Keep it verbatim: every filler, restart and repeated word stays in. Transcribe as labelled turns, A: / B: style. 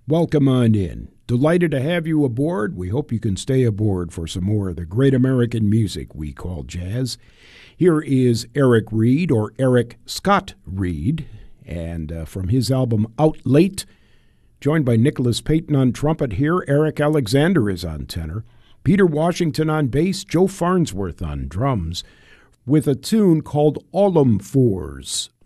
A: Welcome on in. Delighted to have you aboard. We hope you can stay aboard for some more of the great American music we call jazz. Here is Eric Reed, or Eric Scott Reed, and uh, from his album Out Late, joined by Nicholas Payton on trumpet here. Eric Alexander is on tenor, Peter Washington on bass, Joe Farnsworth on drums, with a tune called Allum Fours.